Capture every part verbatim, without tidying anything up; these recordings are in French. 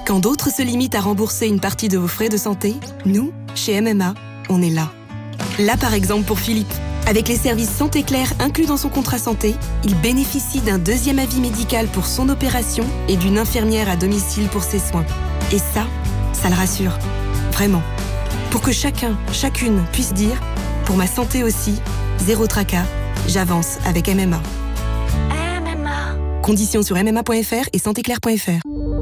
Quand d'autres se limitent à rembourser une partie de vos frais de santé, nous, chez M M A, on est là. Là par exemple pour Philippe. Avec les services Santé Claire inclus dans son contrat santé, il bénéficie d'un deuxième avis médical pour son opération et d'une infirmière à domicile pour ses soins. Et ça, ça le rassure. Vraiment. Pour que chacun, chacune puisse dire « Pour ma santé aussi, zéro tracas, j'avance avec M M A ». M M A. Conditions sur m m a point f r et santé claire point f r.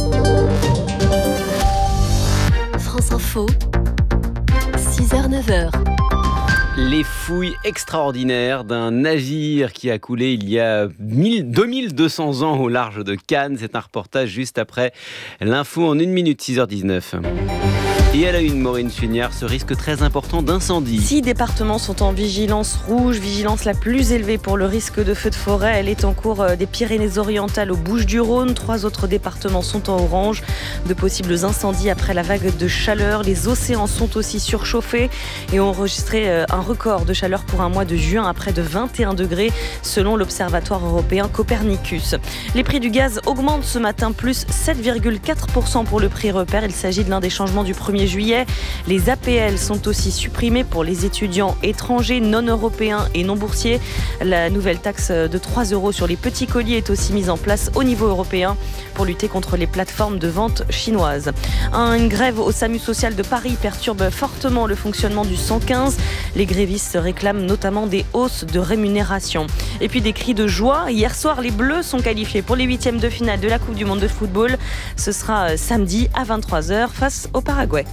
France Info, six heures neuf heures. Les fouilles extraordinaires d'un navire qui a coulé il y a deux mille deux cents ans au large de Cannes. C'est un reportage juste après l'info en une minute, six heures dix-neuf. Et à la une, Maureen Suignard, ce risque très important d'incendie. Six départements sont en vigilance rouge, vigilance la plus élevée pour le risque de feu de forêt. Elle est en cours des Pyrénées-Orientales aux Bouches-du-Rhône. Trois autres départements sont en orange. De possibles incendies après la vague de chaleur. Les océans sont aussi surchauffés et ont enregistré un record de chaleur pour un mois de juin à près de vingt et un degrés selon l'Observatoire européen Copernicus. Les prix du gaz augmentent ce matin, plus sept virgule quatre pour cent pour le prix repère. Il s'agit de l'un des changements du premier juillet. Les A P L sont aussi supprimés pour les étudiants étrangers, non européens et non boursiers. La nouvelle taxe de trois euros sur les petits colis est aussi mise en place au niveau européen pour lutter contre les plateformes de vente chinoises. Une grève au SAMU social de Paris perturbe fortement le fonctionnement du cent quinze. Les grévistes réclament notamment des hausses de rémunération. Et puis des cris de joie. Hier soir, les Bleus sont qualifiés pour les huitièmes de finale de la Coupe du Monde de football. Ce sera samedi à vingt-trois heures face au Paraguay.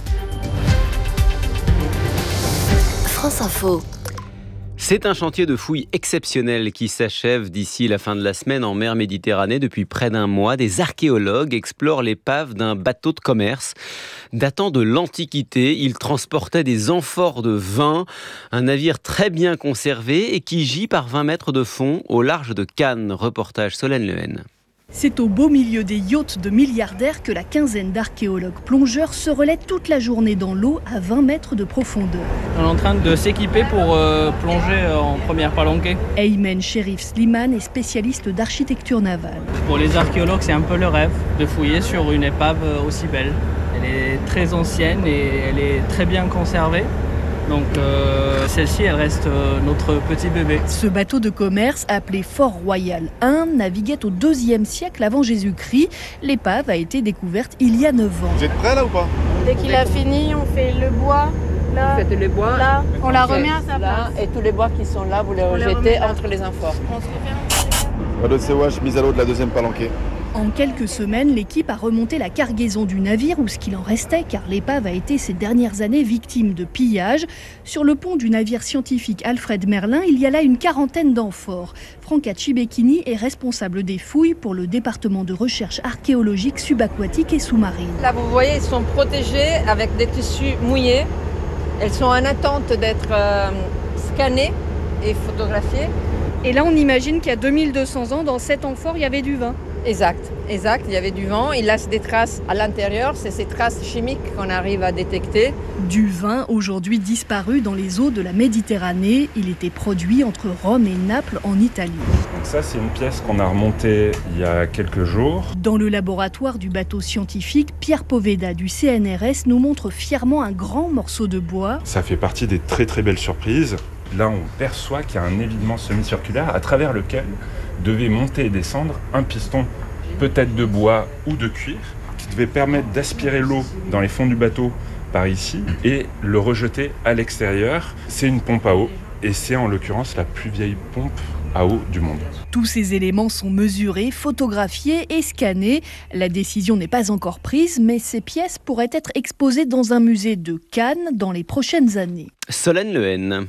France Info. C'est un chantier de fouilles exceptionnel qui s'achève d'ici la fin de la semaine en mer Méditerranée. Depuis près d'un mois, des archéologues explorent l'épave d'un bateau de commerce datant de l'Antiquité. Il transportait des amphores de vin, un navire très bien conservé et qui gît par vingt mètres de fond au large de Cannes. Reportage Solène Lehen. C'est au beau milieu des yachts de milliardaires que la quinzaine d'archéologues plongeurs se relaient toute la journée dans l'eau à vingt mètres de profondeur. On est en train de s'équiper pour euh, plonger en première palanquée. Aymen Sherif Slimane est spécialiste d'architecture navale. Pour les archéologues, c'est un peu le rêve de fouiller sur une épave aussi belle. Elle est très ancienne et elle est très bien conservée. Donc euh, celle-ci, elle reste euh, notre petit bébé. Ce bateau de commerce, appelé Fort Royal un, naviguait au deuxième siècle avant Jésus-Christ. L'épave a été découverte il y a neuf ans. Vous êtes prêts là ou pas? Dès qu'il a fini, on fait le bois. Là, vous faites le bois, là, on la remet à sa là, place. Et tous les bois qui sont là, vous les On rejetez les entre les amphores. On se refait. Radeau de Sewash, mise à l'eau de la deuxième palanquée. En quelques semaines, l'équipe a remonté la cargaison du navire, ou ce qu'il en restait, car l'épave a été ces dernières années victime de pillage. Sur le pont du navire scientifique Alfred Merlin, il y a là une quarantaine d'amphores. Franca Cibecchini est responsable des fouilles pour le département de recherche archéologique subaquatique et sous-marine. Là, vous voyez, ils sont protégés avec des tissus mouillés. Elles sont en attente d'être euh, scannées et photographiées. Et là, on imagine qu'il y a deux mille deux cents ans, dans cet amphore, il y avait du vin. Exact, exact. Il y avait du vent. Il laisse des traces à l'intérieur. C'est ces traces chimiques qu'on arrive à détecter. Du vin aujourd'hui disparu dans les eaux de la Méditerranée. Il était produit entre Rome et Naples en Italie. Donc ça, c'est une pièce qu'on a remontée il y a quelques jours. Dans le laboratoire du bateau scientifique, Pierre Poveda du C N R S nous montre fièrement un grand morceau de bois. Ça fait partie des très très belles surprises. Là, on perçoit qu'il y a un évidement semi-circulaire à travers lequel devait monter et descendre un piston, peut-être de bois ou de cuir, qui devait permettre d'aspirer l'eau dans les fonds du bateau par ici et le rejeter à l'extérieur. C'est une pompe à eau et c'est en l'occurrence la plus vieille pompe à eau du monde. Tous ces éléments sont mesurés, photographiés et scannés. La décision n'est pas encore prise, mais ces pièces pourraient être exposées dans un musée de Cannes dans les prochaines années. Solène Lehen.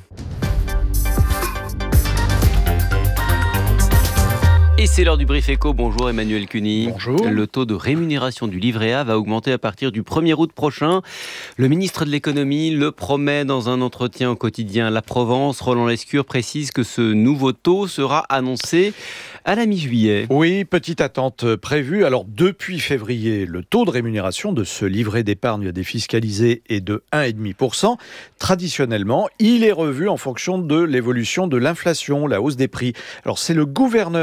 Et c'est l'heure du Brief Éco. Bonjour Emmanuel Cuny. Bonjour. Le taux de rémunération du livret A va augmenter à partir du premier août prochain. Le ministre de l'économie le promet dans un entretien au quotidien La Provence. Roland Lescure précise que ce nouveau taux sera annoncé à la mi-juillet. Oui, petite attente prévue. Alors depuis février, le taux de rémunération de ce livret d'épargne défiscalisé est de un virgule cinq pour cent. Traditionnellement, il est revu en fonction de l'évolution de l'inflation, la hausse des prix. Alors c'est le gouverneur de la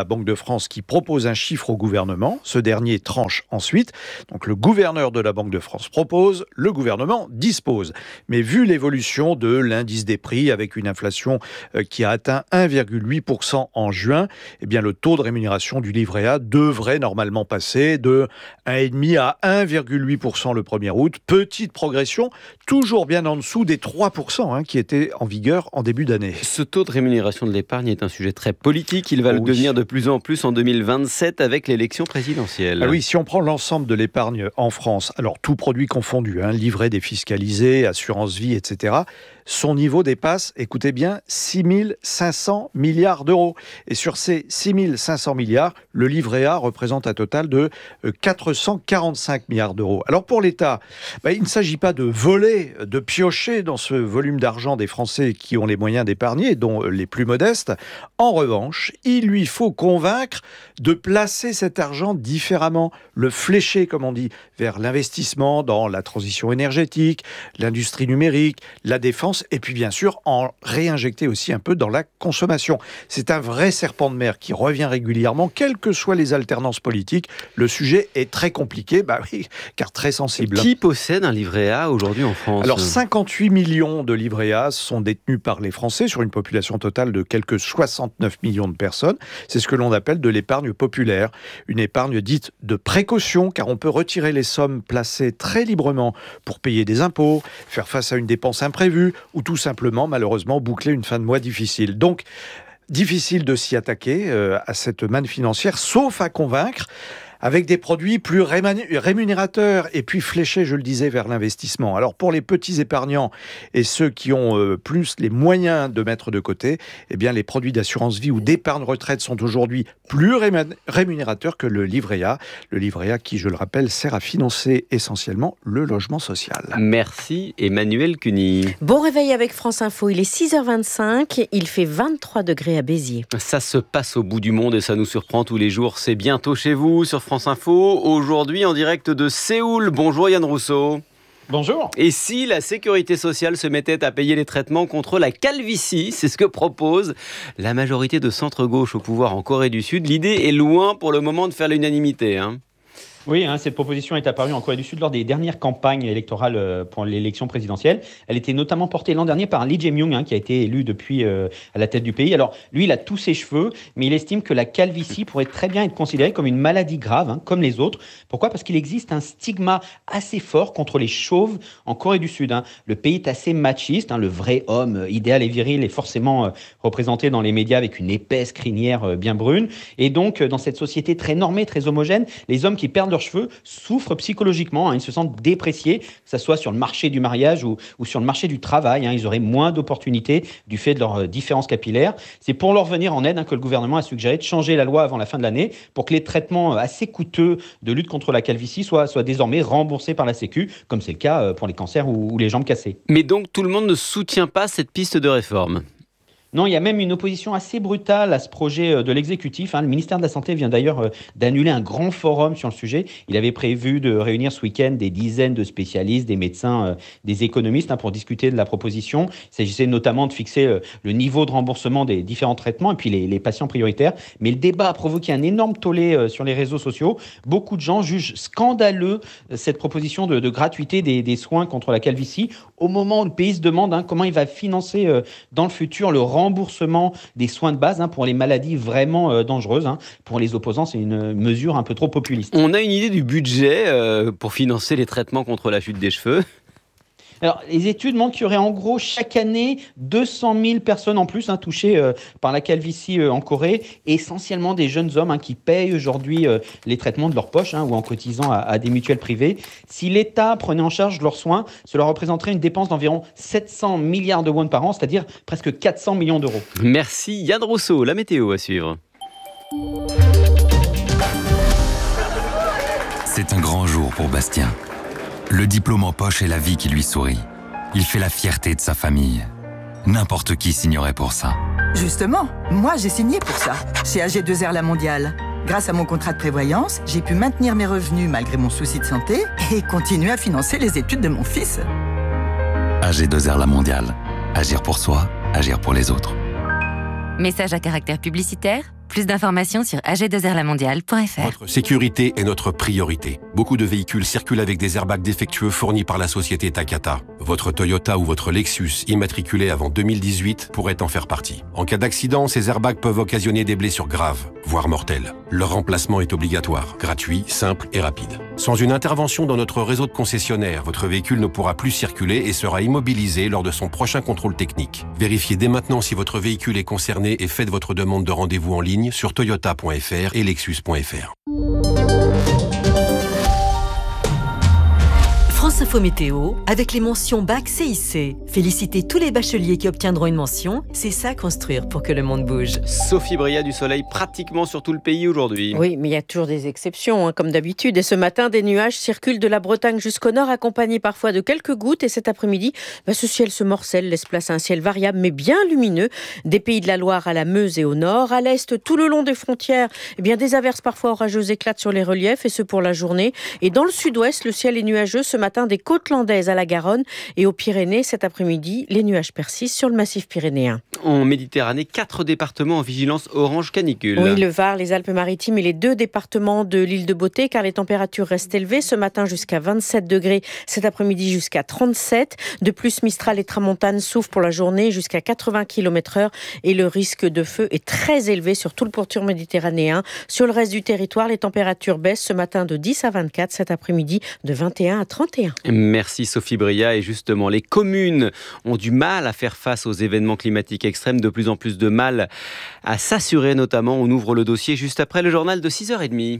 Banque de France qui propose un chiffre au gouvernement. Ce dernier tranche ensuite. Donc le gouverneur de la Banque de France propose, le gouvernement dispose. Mais vu l'évolution de l'indice des prix avec une inflation qui a atteint un virgule huit pour cent en juin, eh bien le taux de rémunération du livret A devrait normalement passer de un virgule cinq à un virgule huit pour cent le premier août. Petite progression, toujours bien en dessous des trois pour cent hein, qui étaient en vigueur en début d'année. Ce taux de rémunération de l'épargne est un sujet très politique. Il va oh le oui. devenir de plus en plus en deux mille vingt-sept avec l'élection présidentielle. Ah oui, si on prend l'ensemble de l'épargne en France, alors tout produit confondu, hein, livret défiscalisé, assurance vie, et cetera, son niveau dépasse, écoutez bien, six mille cinq cents milliards d'euros. Et sur ces six mille cinq cents milliards, le livret A représente un total de quatre cent quarante-cinq milliards d'euros. Alors pour l'État, bah, il ne s'agit pas de voler, de piocher dans ce volume d'argent des Français qui ont les moyens d'épargner, dont les plus modestes. En revanche, il lui faut convaincre de placer cet argent différemment, le flécher, comme on dit, vers l'investissement dans la transition énergétique, l'industrie numérique, la défense, et puis bien sûr en réinjecter aussi un peu dans la consommation. C'est un vrai serpent de mer qui revient régulièrement, quelles que soient les alternances politiques. Le sujet est très compliqué, bah oui, car très sensible. Qui possède un livret A aujourd'hui en France ? Alors cinquante-huit millions de livrets A sont détenus par les Français sur une population totale de quelques soixante-neuf millions de personnes. C'est ce que l'on appelle de l'épargne populaire, une épargne dite de précaution, car on peut retirer les sommes placées très librement pour payer des impôts, faire face à une dépense imprévue, ou tout simplement, malheureusement, boucler une fin de mois difficile. Donc, difficile de s'y attaquer euh, à cette manne financière, sauf à convaincre avec des produits plus rémunérateurs et puis fléchés, je le disais, vers l'investissement. Alors pour les petits épargnants et ceux qui ont euh, plus les moyens de mettre de côté, eh bien les produits d'assurance vie ou d'épargne retraite sont aujourd'hui plus rémunérateurs que le livret A. Le livret A qui, je le rappelle, sert à financer essentiellement le logement social. Merci Emmanuel Cuny. Bon réveil avec France Info, il est six heures vingt-cinq, il fait vingt-trois degrés à Béziers. Ça se passe au bout du monde et ça nous surprend tous les jours. C'est bientôt chez vous sur France Info, aujourd'hui en direct de Séoul. Bonjour Yann Rousseau. Bonjour. Et si la sécurité sociale se mettait à payer les traitements contre la calvitie, c'est ce que propose la majorité de centre-gauche au pouvoir en Corée du Sud. L'idée est loin pour le moment de faire l'unanimité, hein. Oui, hein, cette proposition est apparue en Corée du Sud lors des dernières campagnes électorales pour l'élection présidentielle. Elle était notamment portée l'an dernier par Lee Jae-myung, hein, qui a été élu depuis euh, à la tête du pays. Alors, lui, il a tous ses cheveux, mais il estime que la calvitie pourrait très bien être considérée comme une maladie grave, hein, comme les autres. Pourquoi ? Parce qu'il existe un stigma assez fort contre les chauves en Corée du Sud, hein. Le pays est assez machiste, hein, le vrai homme idéal et viril est forcément euh, représenté dans les médias avec une épaisse crinière euh, bien brune. Et donc, euh, dans cette société très normée, très homogène, les hommes qui perdent leurs cheveux souffrent psychologiquement, hein, ils se sentent dépréciés, que ce soit sur le marché du mariage ou, ou sur le marché du travail, hein, ils auraient moins d'opportunités du fait de leurs euh, différences capillaires. C'est pour leur venir en aide, hein, que le gouvernement a suggéré de changer la loi avant la fin de l'année pour que les traitements euh, assez coûteux de lutte contre la calvitie soient, soient désormais remboursés par la Sécu, comme c'est le cas euh, pour les cancers ou, ou les jambes cassées. Mais donc tout le monde ne soutient pas cette piste de réforme ? Non, il y a même une opposition assez brutale à ce projet de l'exécutif. Le ministère de la Santé vient d'ailleurs d'annuler un grand forum sur le sujet. Il avait prévu de réunir ce week-end des dizaines de spécialistes, des médecins, des économistes pour discuter de la proposition. Il s'agissait notamment de fixer le niveau de remboursement des différents traitements et puis les, les patients prioritaires. Mais le débat a provoqué un énorme tollé sur les réseaux sociaux. Beaucoup de gens jugent scandaleux cette proposition de, de gratuité des, des soins contre la calvitie au moment où le pays se demande hein, comment il va financer euh, dans le futur le remboursement des soins de base hein, pour les maladies vraiment euh, dangereuses. Hein. Pour les opposants, c'est une mesure un peu trop populiste. On a une idée du budget euh, pour financer les traitements contre la chute des cheveux ? Alors, les études montrent qu'il y aurait en gros chaque année deux cent mille personnes en plus hein, touchées euh, par la calvitie euh, en Corée, essentiellement des jeunes hommes hein, qui payent aujourd'hui euh, les traitements de leur poche hein, ou en cotisant à, à des mutuelles privées. Si l'État prenait en charge leurs soins, cela représenterait une dépense d'environ sept cents milliards de won par an, c'est-à-dire presque quatre cents millions d'euros. Merci Yann Rousseau, la météo à suivre. C'est un grand jour pour Bastien. Le diplôme en poche et la vie qui lui sourit. Il fait la fierté de sa famille. N'importe qui signerait pour ça. Justement, moi j'ai signé pour ça, chez A G deux R La Mondiale. Grâce à mon contrat de prévoyance, j'ai pu maintenir mes revenus malgré mon souci de santé et continuer à financer les études de mon fils. A G deux R La Mondiale. Agir pour soi, agir pour les autres. Message à caractère publicitaire, Plus d'informations sur a g deux r la mondiale point f r. Votre sécurité est notre priorité. Beaucoup de véhicules circulent avec des airbags défectueux fournis par la société Takata. Votre Toyota ou votre Lexus, immatriculé avant deux mille dix-huit, pourrait en faire partie. En cas d'accident, ces airbags peuvent occasionner des blessures graves, voire mortelles. Leur remplacement est obligatoire, gratuit, simple et rapide. Sans une intervention dans notre réseau de concessionnaires, votre véhicule ne pourra plus circuler et sera immobilisé lors de son prochain contrôle technique. Vérifiez dès maintenant si votre véhicule est concerné et faites votre demande de rendez-vous en ligne sur toyota point f r et lexus point f r. France Info Météo, avec les mentions Bac C I C. Félicitez tous les bacheliers qui obtiendront une mention. C'est ça construire pour que le monde bouge. Sophie Bria, du soleil pratiquement sur tout le pays aujourd'hui. Oui, mais il y a toujours des exceptions, hein, comme d'habitude. Et ce matin, des nuages circulent de la Bretagne jusqu'au nord, accompagnés parfois de quelques gouttes. Et cet après-midi, bah, ce ciel se morcelle, laisse place à un ciel variable, mais bien lumineux. Des Pays de la Loire à la Meuse et au nord. À l'est, tout le long des frontières, eh bien, des averses parfois orageuses éclatent sur les reliefs, et ce pour la journée. Et dans le sud-ouest, le ciel est nuageux ce matin des côtes landaises à la Garonne et aux Pyrénées. Cet après-midi, les nuages persistent sur le massif pyrénéen. En Méditerranée, quatre départements en vigilance orange canicule. Oui, le Var, les Alpes-Maritimes et les deux départements de l'île de Beauté, car les températures restent élevées. Ce matin jusqu'à vingt-sept degrés, cet après-midi jusqu'à trente-sept. De plus, Mistral et Tramontane souffrent pour la journée jusqu'à quatre-vingts kilomètres heure et le risque de feu est très élevé sur tout le pourtour méditerranéen. Sur le reste du territoire, les températures baissent ce matin de dix à vingt-quatre, cet après-midi de vingt et un à trente et un. Merci Sophie Bria. Et justement, les communes ont du mal à faire face aux événements climatiques extrêmes, de plus en plus de mal à s'assurer notamment. On ouvre le dossier juste après le journal de six heures trente.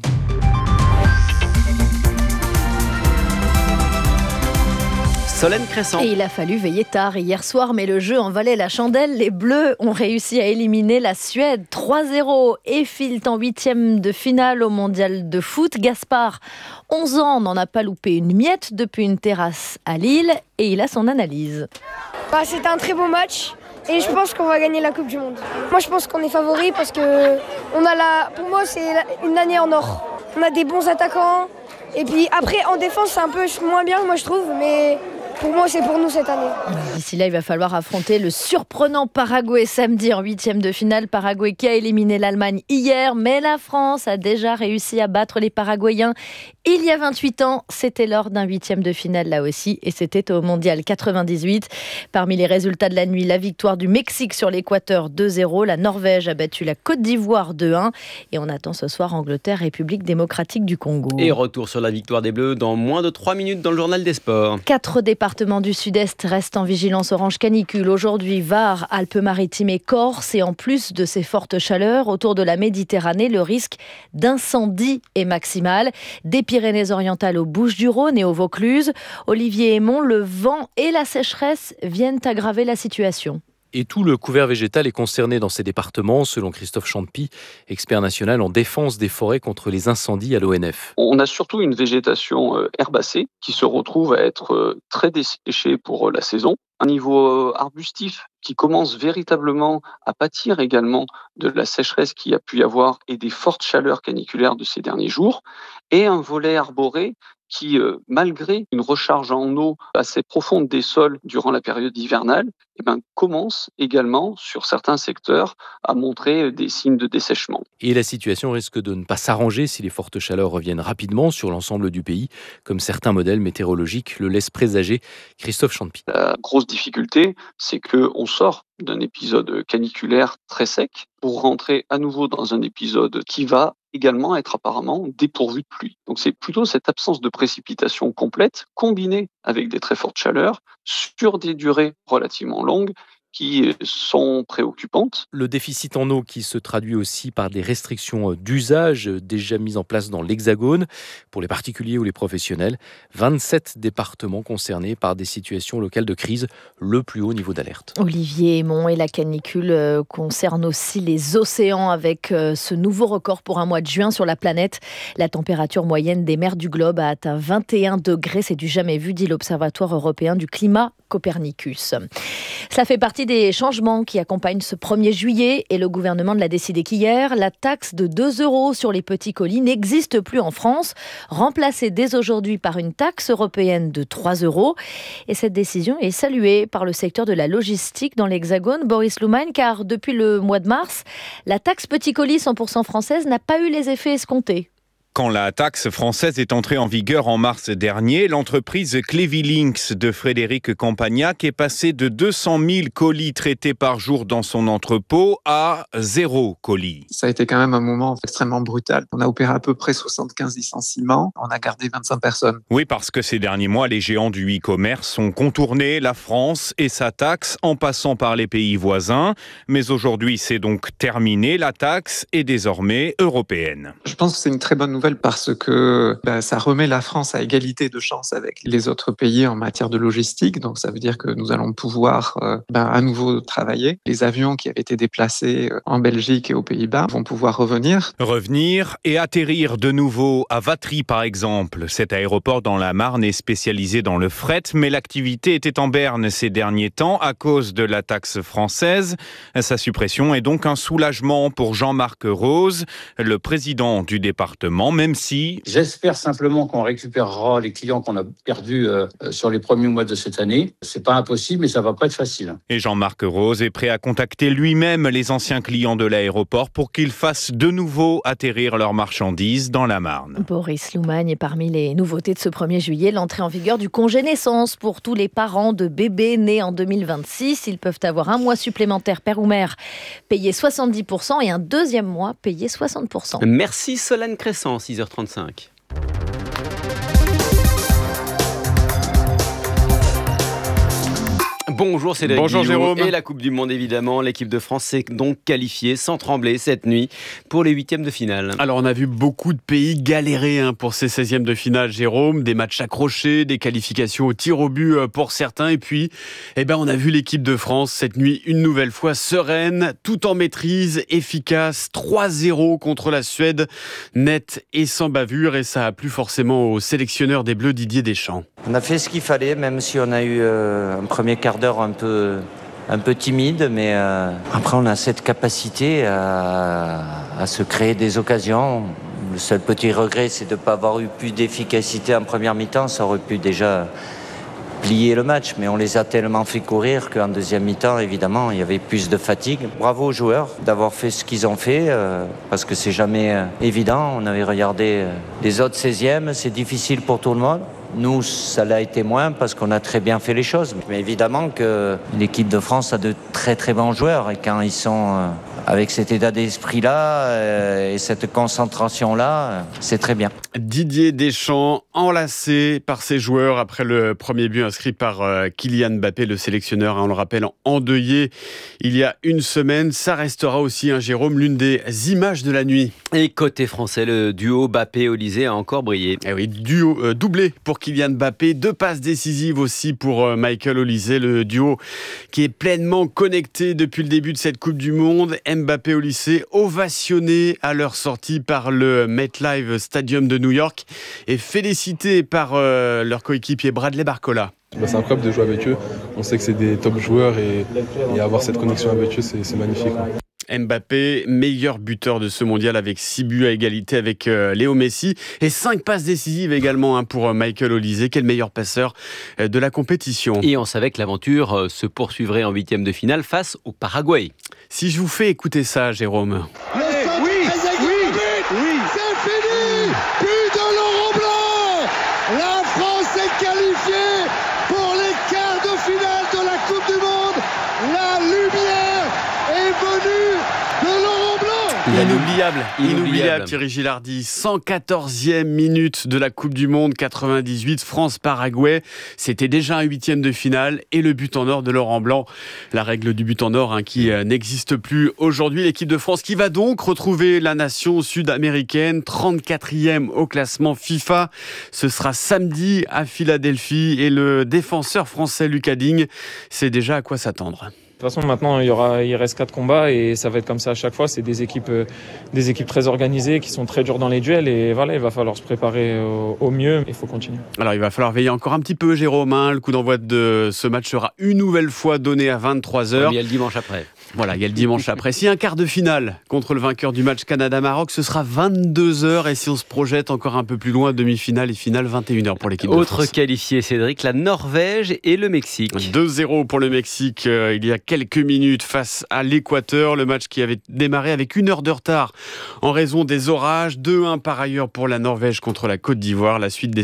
Solène Crescent. Et il a fallu veiller tard hier soir, mais le jeu en valait la chandelle. Les Bleus ont réussi à éliminer la Suède trois zéro et filent en huitième de finale au mondial de foot. Gaspard, onze ans, n'en a pas loupé une miette depuis une terrasse à Lille et il a son analyse. Bah, c'était un très beau match et je pense qu'on va gagner la Coupe du Monde. Moi, je pense qu'on est favori parce que on a la... pour moi, c'est une année en or. On a des bons attaquants et puis après, en défense, c'est un peu moins bien, moi je trouve, mais... pour moi, c'est pour nous cette année. D'ici là, il va falloir affronter le surprenant Paraguay samedi en huitième de finale. Paraguay qui a éliminé l'Allemagne hier, mais la France a déjà réussi à battre les Paraguayens il y a vingt-huit ans. C'était lors d'un huitième de finale là aussi, et c'était au Mondial quatre-vingt-dix-huit. Parmi les résultats de la nuit, la victoire du Mexique sur l'Équateur deux zéro. La Norvège a battu la Côte d'Ivoire deux un. Et on attend ce soir Angleterre, République démocratique du Congo. Et retour sur la victoire des Bleus dans moins de trois minutes dans le journal des sports. Quatre départements départements du Sud-Est restent en vigilance orange canicule. Aujourd'hui, Var, Alpes-Maritimes et Corse. Et en plus de ces fortes chaleurs, autour de la Méditerranée, le risque d'incendie est maximal. Des Pyrénées-Orientales aux Bouches-du-Rhône et au Vaucluse. Olivier Aymon, le vent et la sécheresse viennent aggraver la situation. Et tout le couvert végétal est concerné dans ces départements, selon Christophe Champy, expert national en défense des forêts contre les incendies à l'O N F. On a surtout une végétation herbacée qui se retrouve à être très desséchée pour la saison. Un niveau arbustif qui commence véritablement à pâtir également de la sécheresse qu'il y a pu y avoir et des fortes chaleurs caniculaires de ces derniers jours. Et un volet arboré qui, euh, malgré une recharge en eau assez profonde des sols durant la période hivernale, eh ben, commence également, sur certains secteurs, à montrer des signes de dessèchement. Et la situation risque de ne pas s'arranger si les fortes chaleurs reviennent rapidement sur l'ensemble du pays, comme certains modèles météorologiques le laissent présager. Christophe Champy. La grosse difficulté, c'est qu'on sort d'un épisode caniculaire très sec pour rentrer à nouveau dans un épisode qui va également être apparemment dépourvu de pluie. Donc c'est plutôt cette absence de précipitation complète, combinée avec des très fortes chaleurs, sur des durées relativement longues, qui sont préoccupantes. Le déficit en eau qui se traduit aussi par des restrictions d'usage déjà mises en place dans l'Hexagone pour les particuliers ou les professionnels. vingt-sept départements concernés par des situations locales de crise, le plus haut niveau d'alerte. Olivier Aymon, et la canicule concerne aussi les océans avec ce nouveau record pour un mois de juin sur la planète. La température moyenne des mers du globe a atteint vingt et un degrés. C'est du jamais vu, dit l'Observatoire européen du climat Copernicus. Cela fait partie des changements qui accompagnent ce premier juillet et le gouvernement l'a décidé qu'hier, la taxe de deux euros sur les petits colis n'existe plus en France, remplacée dès aujourd'hui par une taxe européenne de trois euros. Et cette décision est saluée par le secteur de la logistique dans l'Hexagone, Boris Loumagne, car depuis le mois de mars, la taxe petits colis cent pour cent française n'a pas eu les effets escomptés. Quand la taxe française est entrée en vigueur en mars dernier, l'entreprise Clevilinks de Frédéric Campagnac est passée de deux cent mille colis traités par jour dans son entrepôt à zéro colis. Ça a été quand même un moment extrêmement brutal. On a opéré à peu près soixante-quinze licenciements, on a gardé vingt-cinq personnes. Oui, parce que ces derniers mois, les géants du e-commerce ont contourné la France et sa taxe en passant par les pays voisins. Mais aujourd'hui, c'est donc terminé. La taxe est désormais européenne. Je pense que c'est une très bonne nouvelle parce que bah, ça remet la France à égalité de chance avec les autres pays en matière de logistique. Donc ça veut dire que nous allons pouvoir euh, bah, à nouveau travailler. Les avions qui avaient été déplacés en Belgique et aux Pays-Bas vont pouvoir revenir. Revenir et atterrir de nouveau à Vatry par exemple. Cet aéroport dans la Marne est spécialisé dans le fret, mais l'activité était en berne ces derniers temps à cause de la taxe française. Sa suppression est donc un soulagement pour Jean-Marc Rose, le président du département. Même si... J'espère simplement qu'on récupérera les clients qu'on a perdus euh, sur les premiers mois de cette année. C'est pas impossible, mais ça va pas être facile. Et Jean-Marc Rose est prêt à contacter lui-même les anciens clients de l'aéroport pour qu'ils fassent de nouveau atterrir leurs marchandises dans la Marne. Boris Loumagne est parmi les nouveautés de ce premier juillet, l'entrée en vigueur du congé naissance pour tous les parents de bébés nés en deux mille vingt-six. Ils peuvent avoir un mois supplémentaire, père ou mère, payé soixante-dix pour cent et un deuxième mois payé soixante pour cent. Merci Solène Crescent. six heures trente-cinq. Bonjour Cédric Bonjour Guillou. Jérôme. Et la Coupe du Monde évidemment, l'équipe de France s'est donc qualifiée sans trembler cette nuit pour les huitièmes de finale. Alors on a vu beaucoup de pays galérer hein, pour ces seizièmes de finale Jérôme, des matchs accrochés, des qualifications au tir au but pour certains et puis eh ben, on a vu l'équipe de France cette nuit une nouvelle fois sereine, tout en maîtrise, efficace, trois zéro contre la Suède, net et sans bavure et ça a plu forcément au sélectionneur des Bleus Didier Deschamps. On a fait ce qu'il fallait, même si on a eu euh, un premier quart d'heure un peu, un peu timide, mais euh, après on a cette capacité à, à se créer des occasions. Le seul petit regret, c'est de ne pas avoir eu plus d'efficacité en première mi-temps. Ça aurait pu déjà plier le match, mais on les a tellement fait courir qu'en deuxième mi-temps, évidemment, il y avait plus de fatigue. Bravo aux joueurs d'avoir fait ce qu'ils ont fait, euh, parce que c'est jamais euh, évident. On avait regardé euh, les autres seizièmes, c'est difficile pour tout le monde. Nous, ça l'a été moins parce qu'on a très bien fait les choses. Mais évidemment que l'équipe de France a de très très bons joueurs et quand ils sont avec cet état d'esprit-là et cette concentration-là, c'est très bien. Didier Deschamps, enlacé par ses joueurs après le premier but inscrit par Kylian Mbappé, le sélectionneur, on le rappelle, endeuillé il y a une semaine. Ça restera aussi, hein, Jérôme, l'une des images de la nuit. Et côté français, le duo Mbappé-Olysée a encore brillé. Eh oui, duo euh, doublé pour Kylian Mbappé, deux passes décisives aussi pour euh, Michael Olise, le duo qui est pleinement connecté depuis le début de cette Coupe du Monde. Mbappé-Olise ovationné à leur sortie par le MetLife Stadium de New York et félicité par euh, leur coéquipier Bradley Barcola. Bah, c'est incroyable de jouer avec eux, on sait que c'est des top joueurs et, et avoir cette connexion avec eux, c'est, c'est magnifique. Hein. Mbappé, meilleur buteur de ce mondial avec six buts à égalité avec euh, Léo Messi et cinq passes décisives également hein, pour euh, Michael Olise, qui est le meilleur passeur euh, de la compétition. Et on savait que l'aventure euh, se poursuivrait en huitième de finale face au Paraguay. Si je vous fais écouter ça, Jérôme. Oui, oui, oui, oui, c'est fini. But de Laurent Blanc. La France est qualifiée pour les quarts de finale de la Coupe du Monde. La lumière est venue de Laurent Blanc. Inoubliable, inoubliable, Inoubliable. Thierry Gilardi. cent quatorzième minute de la Coupe du Monde quatre-vingt-dix-huit, France-Paraguay. C'était déjà un huitième de finale et le but en or de Laurent Blanc. La règle du but en or hein, qui euh, n'existe plus aujourd'hui. L'équipe de France qui va donc retrouver la nation sud-américaine, trente-quatrième au classement FIFA. Ce sera samedi à Philadelphie et le défenseur français Lucas Digne sait déjà à quoi s'attendre. toute façon, maintenant, il, y aura, il reste quatre combats et ça va être comme ça à chaque fois. C'est des équipes, euh, des équipes très organisées qui sont très dures dans les duels et voilà, il va falloir se préparer au, au mieux. Il faut continuer. Alors, il va falloir veiller encore un petit peu, Jérôme. Hein. Le coup d'envoi de ce match sera une nouvelle fois donné à vingt-trois heures. Il y a le dimanche après. Voilà, il y a le dimanche après. Si un quart de finale contre le vainqueur du match Canada-Maroc, ce sera vingt-deux heures. Et si on se projette encore un peu plus loin, demi-finale et finale, vingt et une heures pour l'équipe de France. Autre qualifié, Cédric, la Norvège et le Mexique. deux zéro pour le Mexique euh, il y a quelques minutes face à l'Équateur. Le match qui avait démarré avec une heure de retard en raison des orages. deux un par ailleurs pour la Norvège contre la Côte d'Ivoire. La suite des